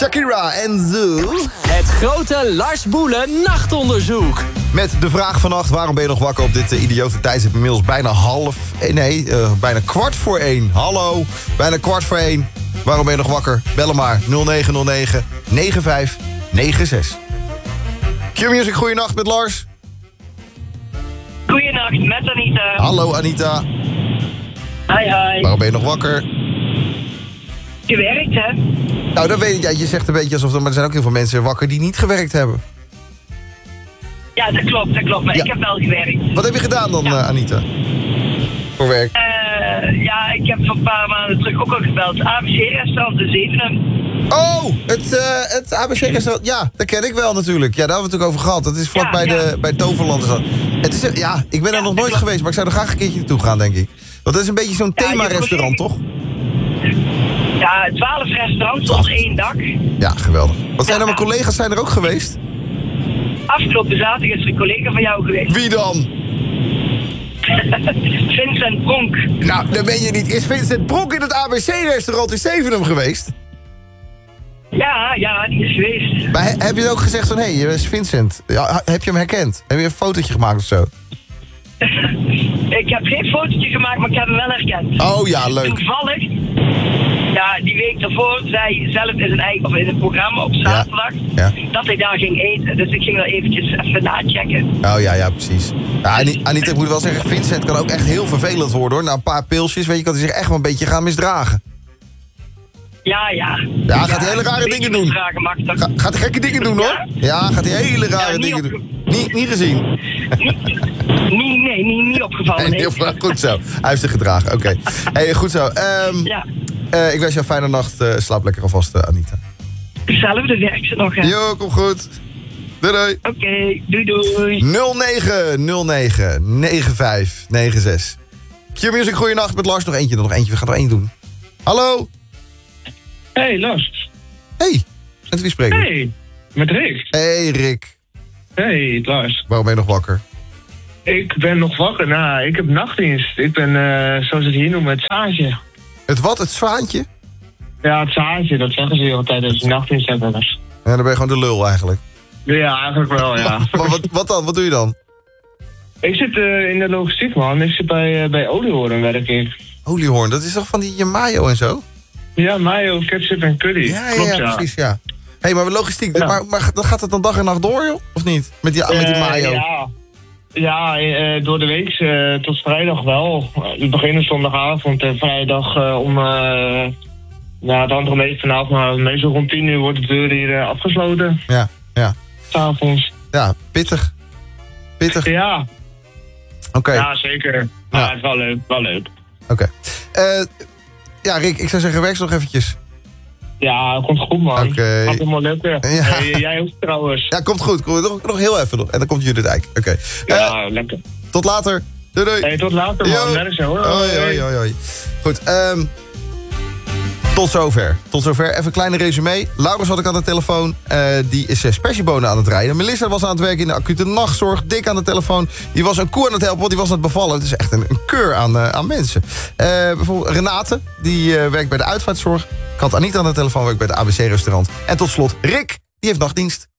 Shakira en Zoo. Het grote Lars Boelen nachtonderzoek. Met de vraag vannacht, waarom ben je nog wakker op dit idiote tijdstip? Inmiddels bijna bijna 1:15. Hallo, bijna 1:15. Waarom ben je nog wakker? Bel hem maar, 0909 9596. Q-Music, goeienacht met Lars. Goeienacht, met Anita. Hallo Anita. Hi. Waarom ben je nog wakker? Gewerkt, hè? Nou, dat weet ik. Ja, je zegt een beetje alsof maar er zijn ook heel veel mensen wakker die niet gewerkt hebben. Ja, dat klopt. Maar Ja. ik heb wel gewerkt. Wat heb je gedaan dan, Anita? Voor werk? Ja, ik heb van een paar maanden terug ook al gebeld. ABC-restaurant de Zevenum. Oh, het ABC-restaurant. Ja, dat ken ik wel natuurlijk. Ja, daar hebben we het ook over gehad. Dat is vlak bij Toverland. Het is, ik ben er nog nooit geweest, maar ik zou er graag een keertje naartoe gaan, denk ik. Want dat is een beetje zo'n thema-restaurant, toch? Ja, 12 restaurants onder één dak. Ja, geweldig. Wat zijn er mijn collega's zijn er ook geweest? Afgelopen zaterdag is er een collega van jou geweest. Wie dan? Vincent Pronk. Nou, dat ben je niet. Is Vincent Pronk in het ABC-restaurant in Zevenum geweest? Ja, die is geweest. Maar heb je ook gezegd van, hé, je is Vincent. Ja, heb je hem herkend? Heb je een fotootje gemaakt of zo? Ik heb geen fotootje gemaakt, maar ik heb hem wel herkend. Oh ja, leuk. Toevallig, die week daarvoor zei zelf in een programma op zaterdag dat hij daar ging eten. Dus ik ging wel eventjes even nachecken. Oh ja, precies. Ja, Anita, ik moet wel zeggen, Vincent kan ook echt heel vervelend worden hoor. Na een paar pilsjes, weet je, kan hij zich echt wel een beetje gaan misdragen. Ja, gaat hij hele rare dingen doen. Gaat hij gekke dingen doen hoor? Ja, gaat hij hele rare dingen doen. Niet gezien. Niet opgevallen. Nee. Goed zo. Hij heeft zich gedragen. Oké. Hey, goed zo. Ik wens je een fijne nacht. Slaap lekker alvast, Anita. Hetzelfde werk ze nog, hè? Jo, kom goed. Doei. Oké, doei. 0909 9596. Q-Music, goeienacht met Lars. Nog eentje. We gaan er één doen. Hallo. Hey, Lars. Hey. Met wie spreken we? Hey, met Rick. Hey, Rick. Hey, Lars. Waarom ben je nog wakker? Ik ben nog wakker. Nou, ik heb nachtdienst. Ik ben, zoals ze het hier noemen, het zaadje. Het wat? Het zwaantje? Ja, het zaadje. Dat zeggen ze de hele tijd als je nachtdienst hebt. Ja, dan ben je gewoon de lul eigenlijk. Ja, eigenlijk wel, ja. Maar wat dan? Wat doe je dan? Ik zit in de logistiek, man. Ik zit bij Oliehoorn, werk ik. Oliehoorn, dat is toch van die mayo en zo? Ja, mayo, ketchup en curry. Ja, precies, ja. Hé, maar logistiek, maar gaat het dan dag en nacht door, joh? Of niet? Met die mayo? Ja, door de week tot vrijdag wel. We beginnen zondagavond en vrijdag het andere meest vanavond, maar meestal rond 10 uur wordt de deur hier afgesloten. Ja. 's Avonds. Ja, pittig. Ja. Oké. Ja, zeker. Maar het is wel leuk. Oké. Ja, Rick, ik zou zeggen, werk ze nog eventjes. Ja, komt goed, man. Oké. Gaat helemaal lukken. Ja. Jij ook trouwens. Ja, komt goed. Nog heel even nog. En dan komt Judith Eijk. Oké. Ja, lekker. Tot later. Doei. Hey, tot later, man. Merk zo, hoor. Hoi. Goed, tot zover. Even een kleine resume. Laurens had ik aan de telefoon. Die is spersiebonen aan het rijden. Melissa was aan het werken in de acute nachtzorg. Dick aan de telefoon. Die was een koe aan het helpen, want die was aan het bevallen. Het is echt een keur aan mensen. Bijvoorbeeld Renate, die werkt bij de uitvaartzorg. Ik had Anita aan de telefoon, werkt bij het ABC-restaurant. En tot slot Rick, die heeft nachtdienst.